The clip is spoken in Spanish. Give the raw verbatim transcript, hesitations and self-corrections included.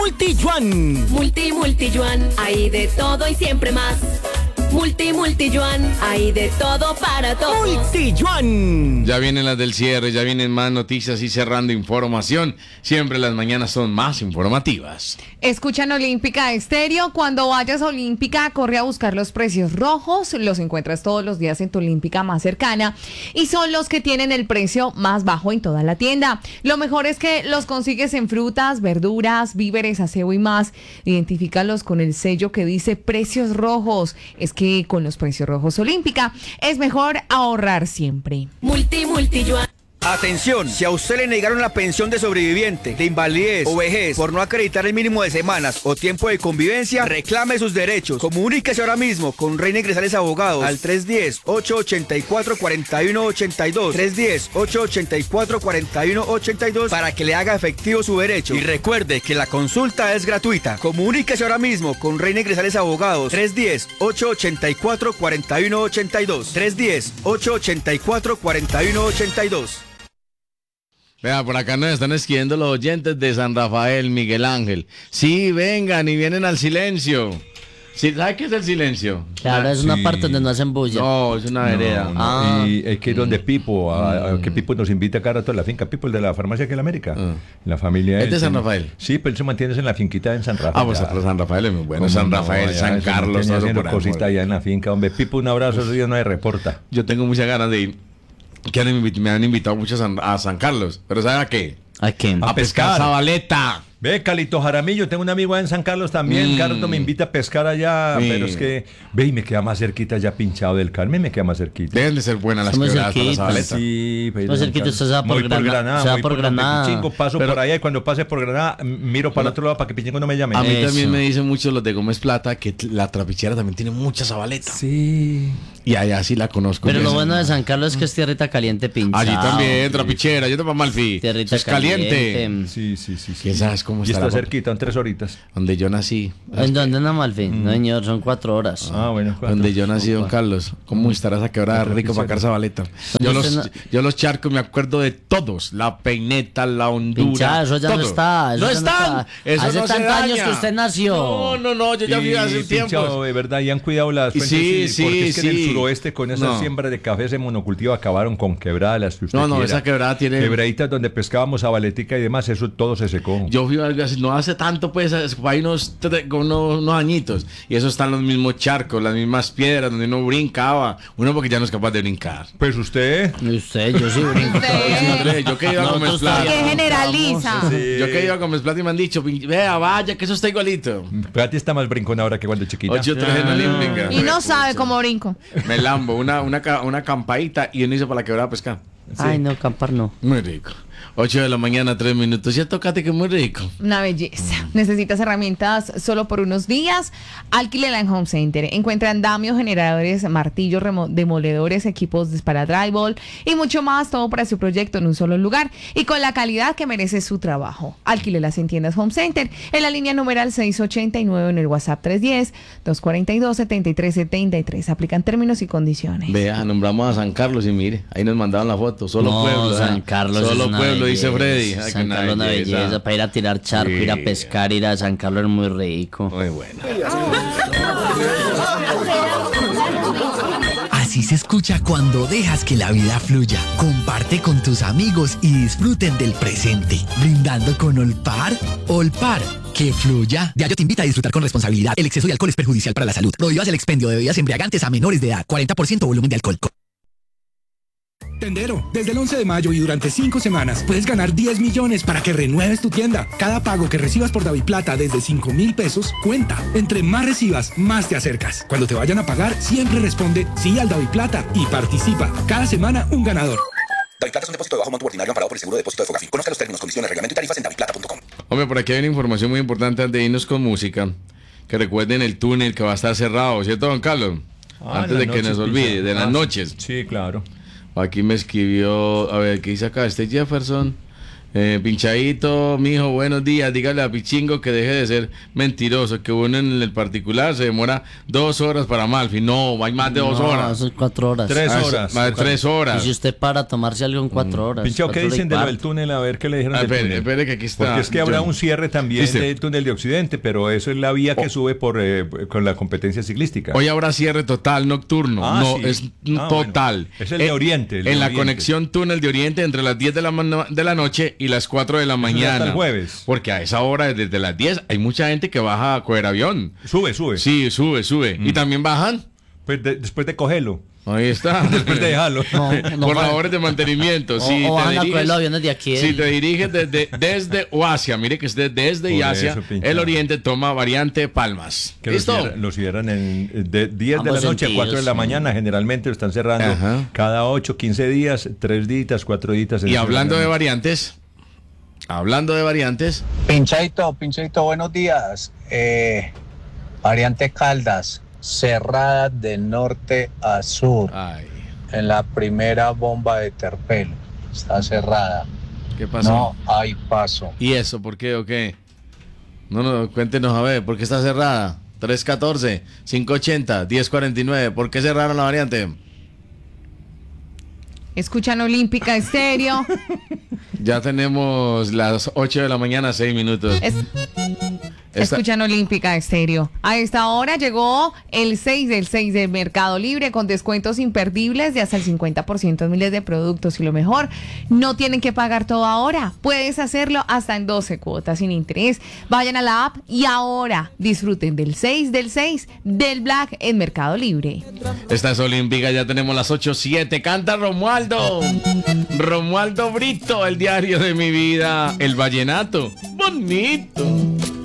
Multi Yuan. Multi, multi yuan, hay de todo y siempre más. Multi, multi yuan, hay de todo para todos. Multi Yuan. Ya vienen las del cierre, ya vienen más noticias y cerrando información. Siempre las mañanas son más informativas. Escuchan Olímpica Estéreo. Cuando vayas a Olímpica, corre a buscar los precios rojos. Los encuentras todos los días en tu Olímpica más cercana. Y son los que tienen el precio más bajo en toda la tienda. Lo mejor es que los consigues en frutas, verduras, víveres, aseo y más. Identifícalos con el sello que dice precios rojos. Es que con los precios rojos Olímpica es mejor ahorrar siempre. Multi, multi yuan. Atención, si a usted le negaron la pensión de sobreviviente, de invalidez o vejez por no acreditar el mínimo de semanas o tiempo de convivencia, reclame sus derechos. Comuníquese ahora mismo con Reina Ingresales Abogados al tres uno cero, ocho ocho cuatro, cuatro uno ocho dos, tres uno cero, ocho ocho cuatro, cuatro uno ocho dos para que le haga efectivo su derecho. Y recuerde que la consulta es gratuita. Comuníquese ahora mismo con Reina Ingresales Abogados tres uno cero, ocho ocho cuatro, cuatro uno ocho dos, tres uno cero, ocho ocho cuatro, cuatro uno ocho dos. Vea, por acá nos están escribiendo los oyentes de San Rafael, Miguel Ángel. Sí, vengan y vienen al silencio. Sí, ¿sabe qué es el silencio? Claro, es una Sí. parte donde no hacen bulla. No, es una vereda. No, no. Ah. Y es que es donde Pipo, a, a- que Pipo nos invita cada rato a la finca. Pipo, el de la farmacia aquí en la América. Ah. La familia ¿Es de él San tiene- Rafael? Sí, pero él se mantiene en la finquita en San Rafael. Ah, pues Ya. San Rafael es muy bueno. ¿Cómo San no? Rafael, Allá San se Carlos, mantiene todo haciendo por ahí, cositas por ahí. allá en la finca. Hombre, Pipo, un abrazo, esos días no hay reporta. Yo tengo muchas ganas de ir. Que han invit- me han invitado mucho a San, a San Carlos. ¿Pero saben a qué? ¿A qué? A, A pescar pescar. sabaleta. Ve, Calito Jaramillo, tengo un amigo allá en San Carlos también. Mm. Carlos me invita a pescar allá, Sí. pero es que, ve, y me queda más cerquita ya pinchado del Carmen, me queda más cerquita. Deben de ser buenas las Somos quebradas para la cerquitas. sabaleta. Sí, pero Más San cerquita, Carlos. usted se va por Voy Granada, se va voy por donde Granada. Pichingo, paso Pero- por allá y cuando pase por Granada, m- miro para el otro lado para que Pichingo no me llame. A mí Eso. también me dicen mucho los de Gómez Plata que t- la trapichera también tiene mucha sabaleta. Sí. Y allá sí la conozco. Pero bien. lo bueno de San Carlos es que es tierrita caliente pinchado. Allí también, trapichera, yo te para Malfi. Tierrita Es caliente. caliente. Sí, sí, sí. sí. ¿Quién sabes cómo Y está está la cosa? cerquita, en tres horitas. Donde yo nací. ¿En dónde en Amalfi? No, señor, son cuatro horas. Ah, bueno. cuatro. Donde yo nací, don Carlos. ¿Cómo estará esa quebrada rico para sacar sabaleta? Yo ¿Dónde los, usted yo los charcos me acuerdo de todos. La peineta, la hondura. Pinchado, eso ya no todo. está, eso no ya no están. está. Eso Hace no se tantos años daña. que usted nació. No, no, no, yo ya fui hace Y tiempo. pinchado, de verdad, y han cuidado las Y fuentes. sí, y- sí, porque es que en el sí. suroeste con esa No. siembra de café, ese monocultivo acabaron con quebradas las que usted No, no, quiera. esa quebrada tiene- Quebraditas donde pescábamos abaletica y demás, eso todo se secó. Yo fui algo así, no hace tanto, pues, hay unos, tre- unos, unos añitos. Y eso están los mismos charcos, las mismas piedras donde uno brincaba. Uno porque ya no es capaz de brincar. Pues usted... Y usted, yo sí brinco. Usted. Yo que iba a Nosotros Gómez Plata. todavía ¿Qué generaliza? Sí. Yo que iba a Gómez Plata y me han dicho, vea, vaya, que eso está igualito. Plati está más brincón ahora que cuando chiquita. Ocho tres en Olímpica. Y no sabe cómo brinco. Me lambo, una, una, ca- una campadita y uno hizo para la quebrada a pescar. Ay, no, campar no. Muy rico. ocho de la mañana, tres minutos. Ya tócate que es muy rico. Una belleza. ¿Necesitas herramientas solo por unos días? Alquílela en Home Center. Encuentra andamios, generadores, martillos, remo- demoledores, equipos para drywall y mucho más, todo para su proyecto en un solo lugar y con la calidad que merece su trabajo. Alquílelas en tiendas Home Center en la línea numeral seis ochenta y nueve en el WhatsApp tres uno cero, dos cuatro dos, siete tres siete tres. Aplican términos y condiciones. Vea, nombramos a San Carlos y mire, ahí nos mandaban la foto. Solo No, pueblo. San ¿eh? Carlos Solo es una pueblo, belleza. dice Freddy. Ay, San qué Carlos es una belleza. Para ir a tirar charco, Sí. ir a pescar, ir a San Carlos es muy rico. Muy bueno. Así se escucha cuando dejas que la vida fluya. Comparte con tus amigos y disfruten del presente. Brindando con Olpar. Olpar, que fluya. Diario te invita a disfrutar con responsabilidad. El exceso de alcohol es perjudicial para la salud. Prohíbas el expendio de bebidas embriagantes a menores de edad. cuarenta por ciento volumen de alcohol. Tendero, desde el once de mayo y durante cinco semanas puedes ganar diez millones para que renueves tu tienda. Cada pago que recibas por DaviPlata desde cinco mil pesos cuenta. Entre más recibas, más te acercas. Cuando te vayan a pagar, siempre responde sí al DaviPlata y participa. Cada semana un ganador. DaviPlata es un depósito de bajo monto ordinario amparado por el seguro de depósito de Fogafi. Conozca los términos, condiciones, reglamento y tarifas en daviplata punto com. Hombre, por aquí hay una información muy importante antes de irnos con música. Que recuerden el túnel que va a estar cerrado, ¿cierto, don Carlos? Ah, antes las de que noches, nos olvide, Pisa. de las Ah, noches. Sí, claro. Aquí me escribió, a ver, ¿qué dice acá? Este Jefferson. Eh, pinchadito, mijo, buenos días. Dígale a Pichingo que deje de ser mentiroso, que uno en el particular se demora dos horas para Malfi. No, hay más de dos No, horas. son cuatro horas. Tres Ah, horas. Más de tres Y horas. si usted para a tomarse algo en cuatro horas. Pinchao, ¿qué cuatro horas y dicen de lo del cuarto. túnel? A ver qué le dijeron Ah, del espere, túnel. espere que aquí está. Porque es que habrá John. un cierre también Sí, sí. del túnel de Occidente, pero eso es la vía que Oh. sube por eh, con la competencia ciclística. Hoy habrá cierre total nocturno. Ah, no, sí. es Ah, total. bueno. Es el de Eh, Oriente, el de en la Oriente. conexión túnel de Oriente entre las diez de la, ma- de la noche y las cuatro de la Eso es mañana. hasta el jueves. Porque a esa hora, desde las diez, hay mucha gente que baja a coger avión. Sube, sube. Sí, sube, sube. Mm. Y también bajan. Pues de- después de cogerlo. Ahí está. Después de dejarlo. No, no Por va- labores de mantenimiento. O, Si o te van a coger diriges- los aviones de aquí. Si del- te diriges desde, desde o Asia, mire que es de- desde y Por Asia, eso, pinchado. el Oriente toma variante Palmas. Que lo ¿Listo? cierran, lo cierran en de diez de la Ambos noche a cuatro de la sentidos. mañana. Generalmente lo están cerrando Ajá. cada ocho, quince días, tres días, cuatro días. Y hablando de variantes, hablando de variantes, Pinchaito, Pinchaito, buenos días. Eh, variante Caldas, cerrada de norte a sur, ay, en la primera bomba de Terpel. Está cerrada. ¿qué pasó? No hay paso. ¿Y eso por qué o qué? No, no, cuéntenos a ver, ¿por qué está cerrada? tres catorce, cinco ochenta, diez cuarenta y nueve, ¿por qué cerraron la variante? Escuchan Olímpica Estéreo. Ya tenemos las ocho de la mañana, seis minutos. Es- Esta- Escuchan Olímpica Estéreo. A esta hora llegó el seis del seis del Mercado Libre con descuentos imperdibles de hasta el cincuenta por ciento en miles de productos. Y lo mejor, no tienen que pagar todo ahora. Puedes hacerlo hasta en doce cuotas sin interés. Vayan a la app y ahora disfruten del seis del seis del Black en Mercado Libre. Esta es Olímpica, ya tenemos las ocho siete. Canta Romualdo. Romualdo Brito, el diario de mi vida. El vallenato. Bonito.